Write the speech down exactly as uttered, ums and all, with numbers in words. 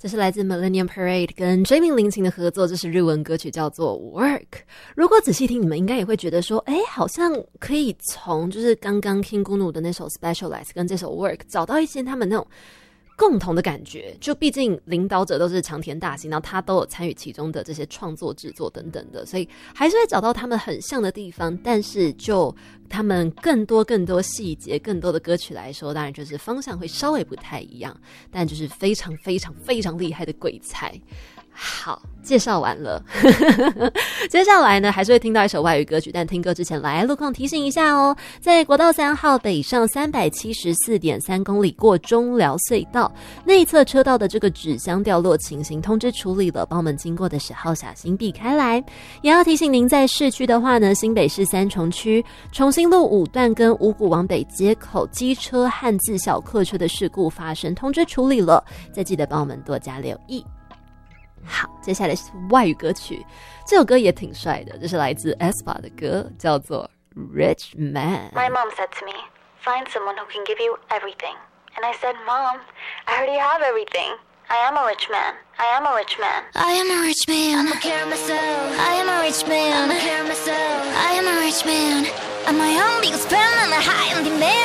这是来自 Millennium Parade 跟追名林檎的合作，这是日文歌曲叫做 Work。 如果仔细听，你们应该也会觉得说，诶，好像可以从就是刚刚 King Gnu 的那首 Specialize 跟这首 Work 找到一些他们那种共同的感觉，就毕竟领导者都是长田大幸，然后他都有参与其中的这些创作制作等等的，所以还是会找到他们很像的地方，但是就他们更多更多细节更多的歌曲来说，当然就是方向会稍微不太一样，但就是非常非常非常厉害的鬼才。好，介绍完了接下来呢还是会听到一首外语歌曲，但听歌之前来路况提醒一下哦，在国道三号北上 三百七十四点三 公里过中寮隧道内侧车道的这个纸箱掉落情形通知处理了，帮我们经过的时候小心避开来。也要提醒您在市区的话呢，新北市三重区重新路五段跟五股往北街口机车和自小客车的事故发生，通知处理了，再记得帮我们多加留意。好，接下来是外语歌曲，这首歌也挺帅的，这是来自 aespa 的歌，叫做 Rich Man。 My mom said to me, find someone who can give you everything. And I said, Mom, I already have everything. I am a rich man. I am a rich man. I am a rich man. I'm a care of myself. I am a rich man. I'm a care of myself. I am a rich man. I'm my own biggest fan and a high and demand.